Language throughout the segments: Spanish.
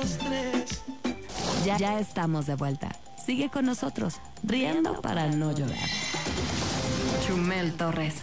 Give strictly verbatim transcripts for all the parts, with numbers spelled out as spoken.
los tres. Ya, ya estamos de vuelta. Sigue con nosotros, riendo para no llorar. Chumel Torres.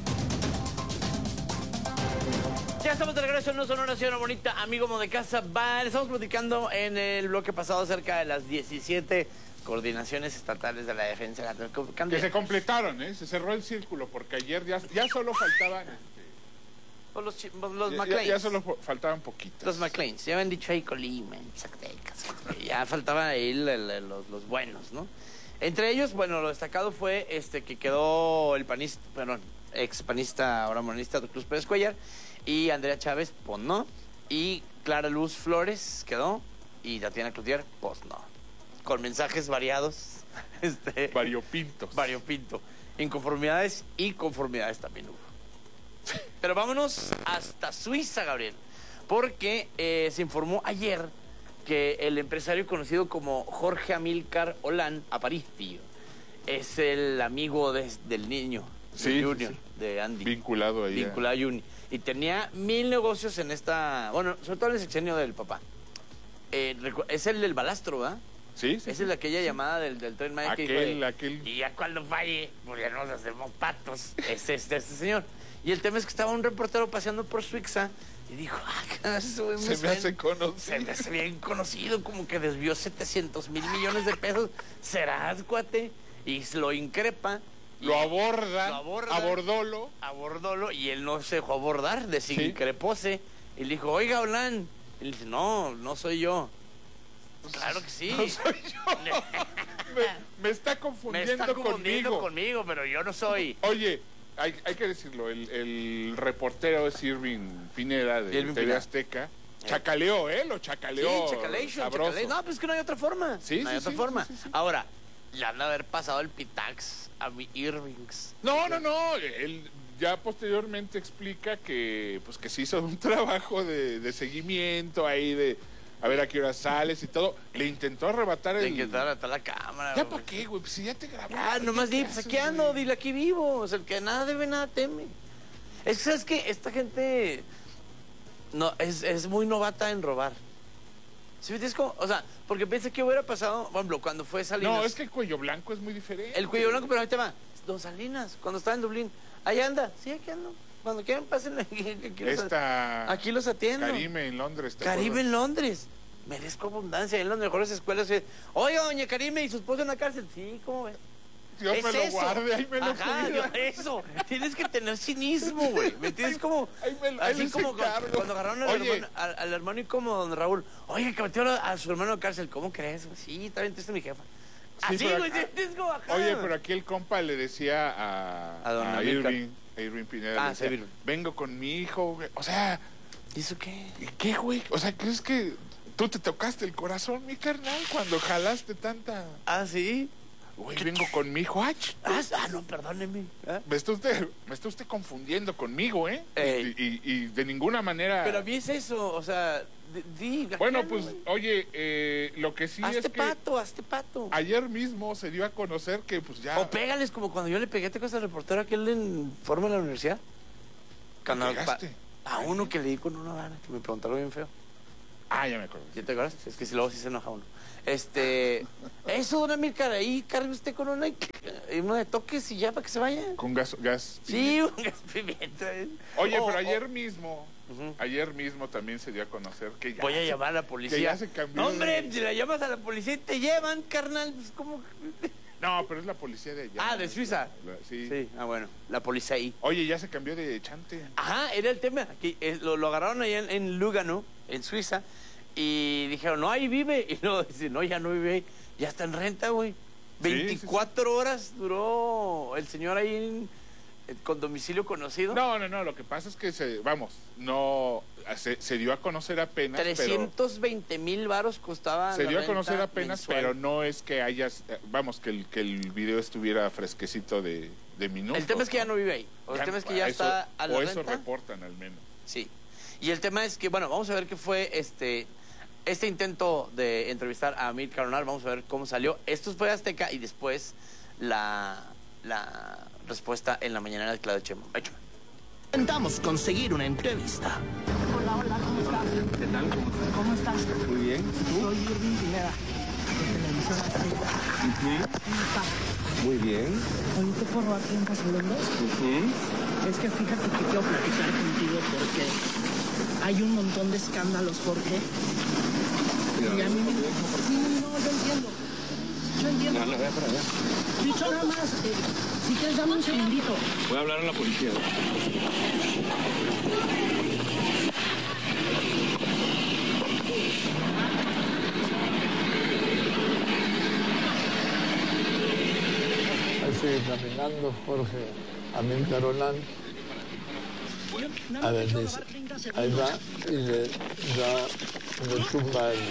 Ya estamos de regreso en No Sonora, señora bonita, amigo mo de casa. Vale, estamos platicando en el bloque pasado acerca de las diecisiete coordinaciones estatales de la defensa. Que se completaron, ¿eh? Se cerró el círculo, porque ayer ya, ya solo faltaban... Este, los los, los ya, McLeans. Ya, ya solo faltaban poquitos. Los McLeans. Ya habían dicho ahí Colima, Zacatecas. Ya faltaban ahí el, el, los, los buenos, ¿no? Entre ellos, bueno, lo destacado fue este que quedó el panista, perdón, ex panista, ahora monista, Cruz Pérez Cuellar, y Andrea Chávez, pues no. Y Clara Luz Flores quedó, y Tatiana Cloutier, pues no. Con mensajes variados. Este, variopintos. Variopinto. Inconformidades y conformidades también hubo. Pero vámonos hasta Suiza, Gabriel. Porque eh, se informó ayer que el empresario conocido como Jorge Amílcar Olán Aparicio es el amigo de, del niño, sí, de Junior, sí. de Andy. Vinculado ahí. Vinculado a Juni. Y tenía mil negocios en esta... Bueno, sobre todo en el sexenio del papá. Eh, es el del balastro, ¿verdad? Sí, sí. Esa es aquella sí. llamada del, del tren Maya aquel, que dijo, aquel... y ya cuando falle, pues ya nos hacemos patos. Es este, este señor. Y el tema es que estaba un reportero paseando por Suiza y dijo, ah, eso me se me hace conocido. Se me hace bien conocido, como que desvió setecientos mil millones de pesos. ¿Serás, cuate? Y lo increpa. Lo aborda, lo aborda, abordólo. Abordólo, y él no se dejó abordar, desincrepóse. ¿Sí? Y le dijo, oiga, Olán. Y le dice, no, no soy yo. Claro que sí. No soy yo. me, me está confundiendo, me está confundiendo conmigo. conmigo, pero yo no soy. Oye, hay, hay que decirlo, el, el reportero es Irving Pineda de T V Azteca. Chacaleó, ¿eh? Lo chacaleó. Sí, chacaleation, chacale... No, pues es que no hay otra forma. Sí, no hay sí, otra sí, forma. Sí, sí, sí. Ahora, le han de haber pasado el pitax a mi Irvings. No, no, no. Él ya posteriormente explica que pues que se hizo un trabajo de, de seguimiento ahí de a ver a qué hora sales y todo. Le intentó arrebatar el... Le intentó arrebatar la cámara. ¿Ya para qué, güey? Pues si ya te grabó. Ah, nomás di, pues aquí ando, dile aquí vivo. O sea, el que nada debe, nada teme. Es que, ¿sabes qué? Esta gente no, es, es muy novata en robar. ¿Sí me entiendes cómo? O sea, porque piensa que hubiera pasado, por ejemplo, cuando fue Salinas. No, es que el cuello blanco es muy diferente. El cuello blanco, pero ahorita va. Don Salinas, cuando estaba en Dublín. Ahí anda. Sí, aquí ando. Cuando quieran, pasen aquí. Aquí los, Esta... aquí los atiendo. Karime en Londres. Karime en Londres. Merezco abundancia. En las mejores escuelas. Oye, doña Karime, ¿y su esposo en la cárcel? Sí, ¿cómo ves? Dios me lo eso. guarde, ahí me lo Ajá, Dios, eso. Tienes que tener cinismo, güey. ¿Me entiendes? Como, ahí me, así ahí como cuando, cuando agarraron al hermano, al, al hermano y como don Raúl. Oye, que metió a, a su hermano en la cárcel. ¿Cómo crees? Sí, está bien triste mi jefa. Sí, así, güey, ¿entiendes? Como acá. Oye, pero aquí el compa le decía a, a, don a Irving, a Irving Pineda, ah, decía, sí, vengo con mi hijo, güey. O sea... ¿Y eso qué? ¿Qué, güey? O sea, ¿crees que tú te tocaste el corazón, mi carnal, cuando jalaste tanta... Ah, ¿sí? Güey, vengo con mi hijo. Ah, ah, ah no, perdóneme. ¿Eh? Me está usted, me está usted confundiendo conmigo, ¿eh? Y, y, y de ninguna manera... Pero a mí es eso, o sea... Di, bueno, acá, pues, wey. oye, eh, lo que sí hazte es que... Hazte pato, hazte pato. Ayer mismo se dio a conocer que, pues, ya... O pégales como cuando yo le pegué, ¿te acuerdas al reportero aquel en Forma de la universidad? Cuando pegaste? Pa, a uno que le di con una vara, que me preguntaron bien feo. Ah, ya me acuerdo. ¿Ya te acuerdas? Es que si luego sí se enoja uno. Este... Eso, don Amílcar, ahí cargue usted con una... Uno de toques y ya para que se vaya. Con gas... gas sí, un gas pimienta. Oye, oh, pero ayer oh. mismo... Uh-huh. Ayer mismo también se dio a conocer que ya... Voy a se, llamar a la policía. Que ya se cambió. No, hombre, de... si la llamas a la policía y te llevan, carnal, pues como... No, pero es la policía de allá. Ah, ¿de Suiza? La, la, sí. Sí, ah, bueno, la policía ahí. Oye, ya se cambió de chante. Ajá, era el tema. Que, eh, lo, lo agarraron allá en, en Lugano, en Suiza, y dijeron, no, ahí vive. Y luego dice, no, ya no vive ahí, ya está en renta, güey. veinticuatro sí, sí, sí. horas duró el señor ahí en, en, con domicilio conocido. No, no, no, lo que pasa es que, se, vamos, no, se, se dio a conocer apenas, trescientos veinte mil varos costaba Se la dio a conocer apenas, mensual. Pero no es que hayas, vamos, que el, que el video estuviera fresquecito de, de minutos. El tema es que ya no vive ahí, o el ya, tema es que ya eso, está a la O renta. eso reportan al menos. Sí, y el tema es que, bueno, vamos a ver qué fue este... Este intento de entrevistar a Amílcar Olán, vamos a ver cómo salió. Esto fue Azteca y después la, la respuesta en la mañanera de Claudia Sheinbaum. Intentamos conseguir una entrevista. Hola, hola, ¿cómo estás? ¿Qué tal? ¿Cómo estás? ¿Cómo estás? estás? Muy bien. ¿Tú? Soy Irving Pineda, de Televisión Azteca. Uh-huh. ¿Cómo estás? Muy bien. Oye, ¿te puedo robar treinta segundos? Uh-huh. Es que fíjate que quiero platicar contigo porque hay un montón de escándalos, Jorge. Mira, Y a mí me... no, Sí, no, yo entiendo. Yo entiendo. no, ve para allá. Dicho nada más, eh, si quieres dame un segundito. Voy a hablar a la policía. Ahí sigue caminando Jorge Amílcar Olán. A ver, dice, ahí va y le da, le tumba el...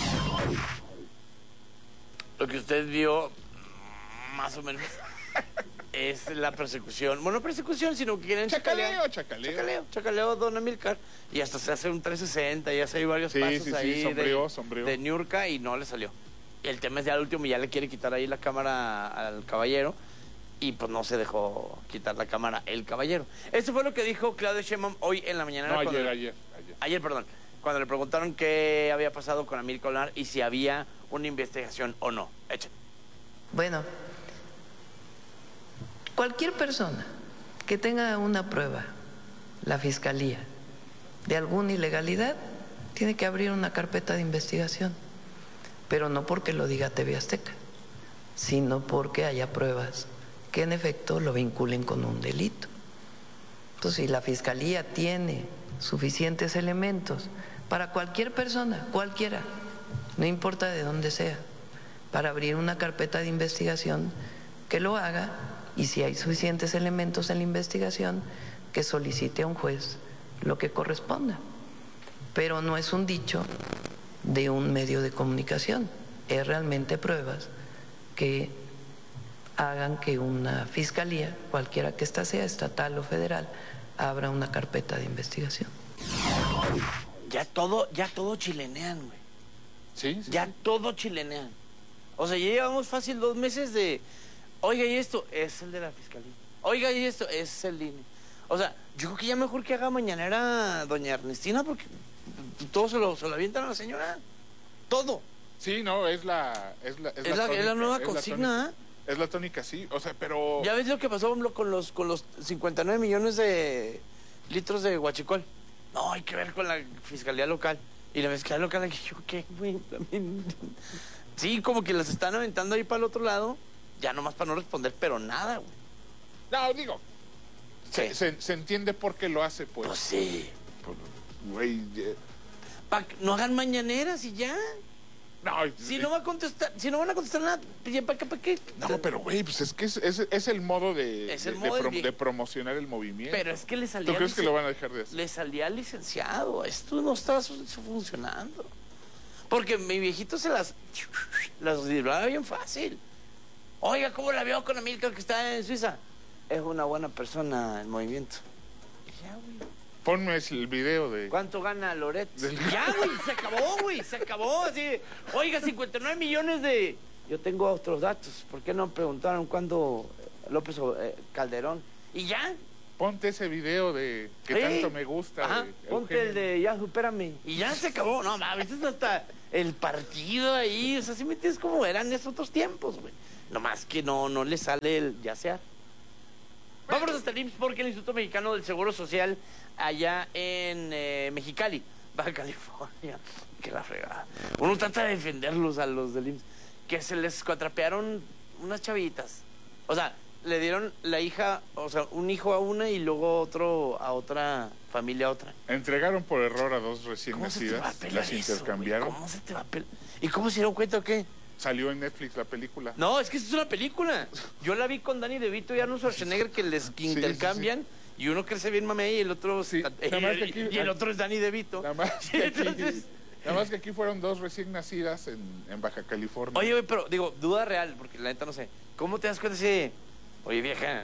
Lo que usted vio, más o menos, es la persecución. Bueno, no persecución, sino que quieren Chacaleo, chacaleo. Chacaleo, chacaleo, don Amílcar. Y hasta se hace un trescientos sesenta, y hace hay varios Sí, pasos sí, sí, ahí sombreó, de, sombreó. de Niurka y no le salió. Y el tema es ya el último, ya le quiere quitar ahí la cámara al caballero. Y pues no se dejó quitar la cámara el caballero. Eso fue lo que dijo Claudio Sheinbaum hoy en la mañana. No, cuando ayer, le, ayer, ayer. Ayer, perdón. Cuando le preguntaron qué había pasado con Amílcar Olán y si había una investigación o no. Echen. Bueno, cualquier persona que tenga una prueba, la Fiscalía, de alguna ilegalidad, tiene que abrir una carpeta de investigación. Pero no porque lo diga T V Azteca, sino porque haya pruebas que en efecto lo vinculen con un delito. Entonces, si la Fiscalía tiene suficientes elementos para cualquier persona, cualquiera, no importa de dónde sea, para abrir una carpeta de investigación, que lo haga, y si hay suficientes elementos en la investigación, que solicite a un juez lo que corresponda. Pero no es un dicho de un medio de comunicación, es realmente pruebas que hagan que una fiscalía, cualquiera que ésta sea, estatal o federal, abra una carpeta de investigación. Ya todo, ya todo chilenean, güey. Sí, sí. Ya sí. todo chilenean. O sea, ya llevamos fácil dos meses de, oiga, y esto es el de la fiscalía. Oiga, y esto es el I N E. O sea, yo creo que ya mejor que haga mañanera doña Ernestina, porque todo se lo, se lo avientan a la señora. Todo. Sí, no, es la... Es la, Es la- es la nueva es consigna, tónica. Es la tónica, sí. O sea, pero... Ya ves lo que pasó, por ejemplo, con los, con los cincuenta y nueve millones de litros de huachicol. No, hay que ver con la fiscalía local. Y la fiscalía local, yo, ¿qué, güey? También... Sí, como que las están aventando ahí para el otro lado, ya nomás para no responder, pero nada, güey. No, digo, Sí. se, se, se entiende por qué lo hace, pues. Pues sí. Por- Güey, eh, Pa' que no hagan mañaneras y ya. no, Si eh, no va a contestar, si no van a contestar nada, pues ya para qué, para qué. no, pero güey, pues es que es, es, es el modo de, Es el de, modo de del prom- vie- de promocionar el movimiento. Pero es que le salía. ¿Tú crees que licen- lo van a dejar de hacer? Le salía al licenciado. Esto no está su- su- funcionando. Porque mi viejito se las. Las libraba bien fácil. Oiga, ¿cómo la veo con Amílcar que está en Suiza? Es una buena persona en movimiento. Y ya, güey. Ponme el video de... ¿Cuánto gana Loret? Del- Ya, güey, se acabó, güey, se acabó. Así, oiga, cincuenta y nueve millones de... Yo tengo otros datos. ¿Por qué no preguntaron cuándo López eh, Calderón? Y ya. Ponte ese video de que Sí. tanto me gusta. Ajá, de ponte Eugenio. el de ya, supérame. Y ya se acabó. No, mames, es hasta el partido ahí. O sea, si me entiendes cómo eran esos otros tiempos, güey. Nomás que no, no le sale el yacear. Vámonos hasta el I M S S porque el Instituto Mexicano del Seguro Social allá en eh, Mexicali, Baja California, que la fregada. Uno trata de defenderlos a los del I M S S, que se les cuatrapearon unas chavitas. O sea, le dieron la hija, o sea, un hijo a una y luego otro a otra familia a otra. Entregaron por error a dos recién ¿Cómo se te va a nacidas, pelar las eso, intercambiaron. güey? ¿Cómo se te va a pelar? ¿Y cómo se dieron cuenta o qué? Salió en Netflix la película. No, es que esto es una película. Yo la vi con Danny DeVito y Arnold Schwarzenegger que les que Sí, intercambian y uno crece bien mamey y el otro Sí, eh, nada más que aquí- y el otro es Danny DeVito. Nada más, Y que aquí, entonces, nada más que aquí fueron dos recién nacidas en, en Baja California. oye, güey, pero digo, duda real, porque la neta no sé. ¿Cómo te das cuenta si, oye, vieja,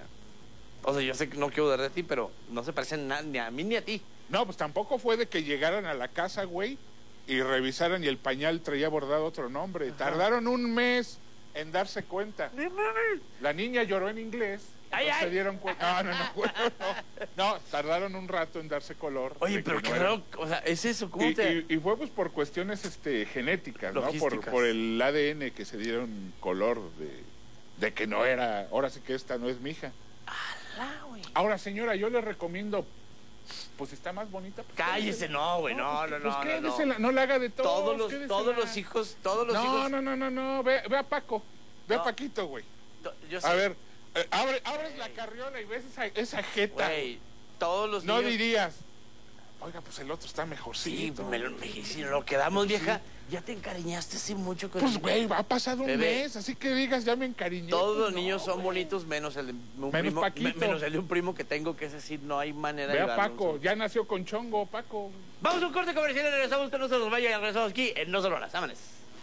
o sea, yo sé que no quiero dudar de ti, pero no se parecen na- ni a mí ni a ti? No, pues tampoco fue de que llegaran a la casa, güey, y revisaran y el pañal traía bordado otro nombre. Tardaron un mes en darse cuenta. La niña lloró en inglés Ay, no ay. se dieron cuenta. No, no, no, bueno, no. No, tardaron un rato en darse color. Oye, de pero que qué no era- raro, o sea, es eso, ¿cómo Y, te...? y- y fue pues por cuestiones este, genéticas, ¿no? Por, Logísticas. por el A D N que se dieron color de, de que no era, ahora sí que esta no es mi hija. Alá, güey. Ahora, señora, yo le recomiendo, pues si está más bonita, pues Cállese, no, güey, no, pues, no, pues no, no, quédesela, no. no la haga de todos. Todos los, quédesela. todos los hijos, todos los no, hijos... No, no, no, no, ve, ve a Paco, ve No. a Paquito, güey. to- Yo A sé, ver, eh, abre, abres la carriola y ves esa, esa jeta. güey, todos los No niños... dirías, oiga, pues el otro está Sí, mejorcito. me lo, me- si lo quedamos, vieja, ya te encariñaste hace mucho con Pues, el- güey, ha pasado un Bebé. mes, así que digas, ya me encariñé. Todos Pues, los no, niños son güey. bonitos, menos el de un Menos primo, Paquito. me- menos el de un primo que tengo, que es decir, no hay manera Ve de a ayudarlo. Paco, ya nació con chongo, Paco. Vamos a un corte comercial y regresamos con nosotros. Vaya, regresamos aquí en No Solo Horas. Vámonos.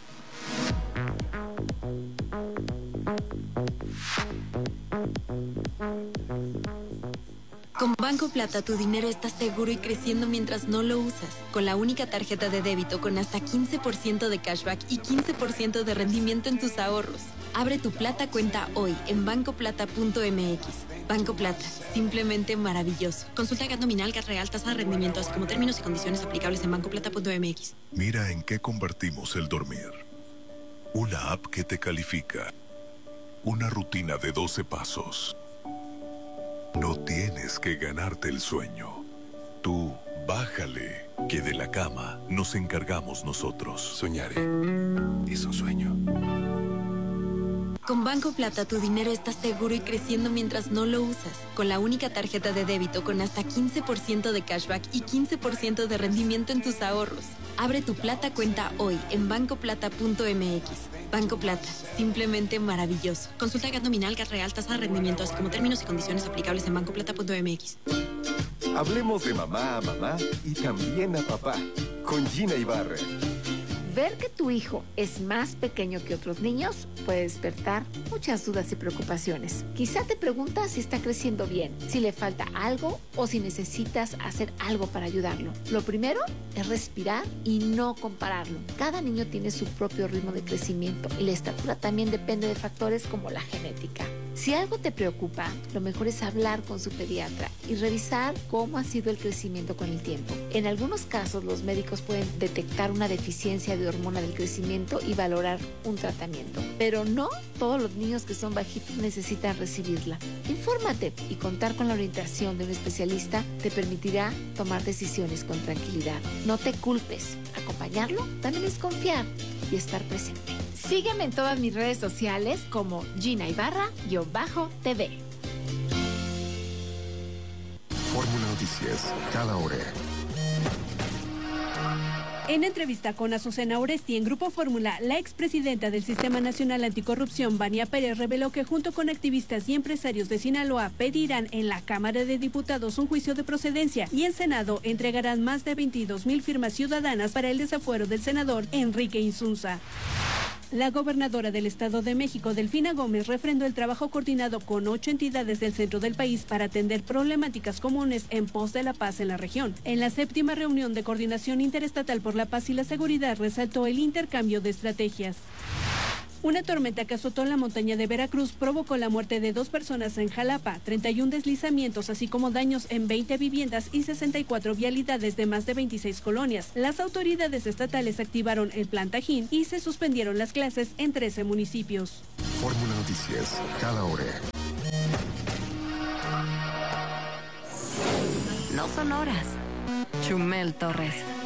Con Banco Plata tu dinero está seguro y creciendo mientras no lo usas. Con la única tarjeta de débito con hasta quince por ciento de cashback y quince por ciento de rendimiento en tus ahorros. Abre tu Plata cuenta hoy en banco plata punto m x. Banco Plata, simplemente maravilloso. Consulta G A T nominal, G A T real, tasa de rendimiento, así como términos y condiciones aplicables en banco plata punto m x. Mira en qué convertimos el dormir. Una app que te califica. Una rutina de doce pasos. No tienes que ganarte el sueño. Tú, bájale, que de la cama nos encargamos nosotros. Soñaré. Es un sueño. Con Banco Plata tu dinero está seguro y creciendo mientras no lo usas. Con la única tarjeta de débito con hasta quince por ciento de cashback y quince por ciento de rendimiento en tus ahorros. Abre tu Plata cuenta hoy en banco plata punto m x. Banco Plata, simplemente maravilloso. Consulta G A T nominal, G A T real, tasa de rendimiento, así como términos y condiciones aplicables en banco plata punto m x. Hablemos de mamá a mamá y también a papá. Con Gina Ibarra. Ver que tu hijo es más pequeño que otros niños puede despertar muchas dudas y preocupaciones. Quizá te preguntas si está creciendo bien, si le falta algo o si necesitas hacer algo para ayudarlo. Lo primero es respirar y no compararlo. Cada niño tiene su propio ritmo de crecimiento y la estatura también depende de factores como la genética. Si algo te preocupa, lo mejor es hablar con su pediatra y revisar cómo ha sido el crecimiento con el tiempo. En algunos casos, los médicos pueden detectar una deficiencia de hormona del crecimiento y valorar un tratamiento. Pero no todos los niños que son bajitos necesitan recibirla. Infórmate y contar con la orientación de un especialista te permitirá tomar decisiones con tranquilidad. No te culpes. Acompañarlo también es confiar y estar presente. Sígueme en todas mis redes sociales como Gina Ibarra-T V. Fórmula Noticias, cada hora. En entrevista con Azucena Oresti en Grupo Fórmula, la expresidenta del Sistema Nacional Anticorrupción, Vania Pérez, reveló que junto con activistas y empresarios de Sinaloa pedirán en la Cámara de Diputados un juicio de procedencia y en Senado entregarán más de veintidós mil firmas ciudadanas para el desafuero del senador Enrique Insunza. La gobernadora del Estado de México, Delfina Gómez, refrendó el trabajo coordinado con ocho entidades del centro del país para atender problemáticas comunes en pos de la paz en la región. En la séptima reunión de coordinación interestatal por la paz y la seguridad resaltó el intercambio de estrategias. Una tormenta que azotó la montaña de Veracruz provocó la muerte de dos personas en Jalapa, treinta y un deslizamientos, así como daños en veinte viviendas y sesenta y cuatro vialidades de más de veintiséis colonias. Las autoridades estatales activaron el Plan Tajín y se suspendieron las clases en trece municipios. Fórmula Noticias, cada hora. No son horas. Chumel Torres.